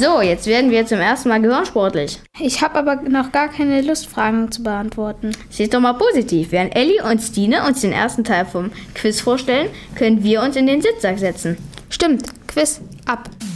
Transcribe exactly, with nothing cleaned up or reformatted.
So, jetzt werden wir zum ersten Mal gehirnsportlich. Ich habe aber noch gar keine Lust, Fragen zu beantworten. Sieh doch mal positiv. Während Elli und Stine uns den ersten Teil vom Quiz vorstellen, können wir uns in den Sitzsack setzen. Stimmt, Quiz ab.